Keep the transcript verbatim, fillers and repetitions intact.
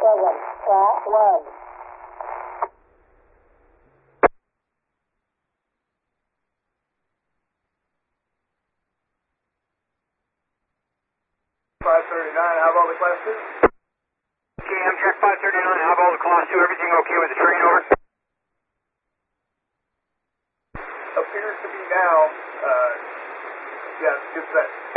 seven, track one. five thirty-nine, have all the class two? Okay, Amtrak five thirty-nine, have all the class two, everything okay with the train, over? Appears to be now, uh, yeah, good set.